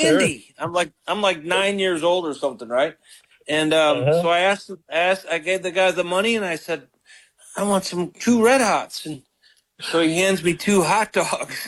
Sure. candy. I'm like 9 years old or something, right? And Uh-huh. so I gave the guy the money, and I said, I want two Red Hots, and so he hands me two hot dogs.